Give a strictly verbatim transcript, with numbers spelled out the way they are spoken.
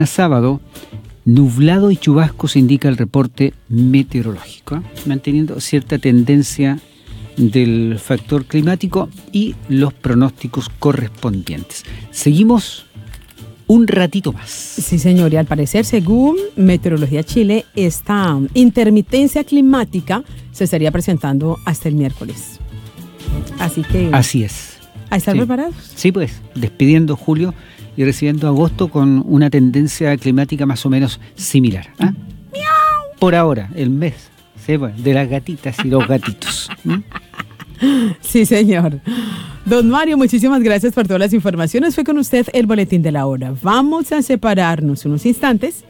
sábado, nublado y chubascos, indica el reporte meteorológico, ¿eh? Manteniendo cierta tendencia del factor climático y los pronósticos correspondientes. Seguimos un ratito más. Sí, señor, y al parecer, según Meteorología Chile, esta intermitencia climática se estaría presentando hasta el miércoles. Así que... Así es. ¿A estar sí. preparados? Sí, pues, despidiendo julio y recibiendo agosto con una tendencia climática más o menos similar. ¿eh? ¡Miau! Por ahora, el mes, ¿sí? Pues, de las gatitas y los gatitos. ¿eh? Sí, señor. Don Mario, muchísimas gracias por todas las informaciones. Fue con usted el Boletín de la Hora. Vamos a separarnos unos instantes